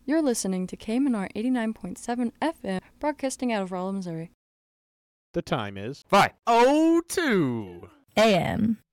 You're listening to KMNR 89.7 FM, broadcasting out of Rolla, Missouri. The time is 5:02 AM.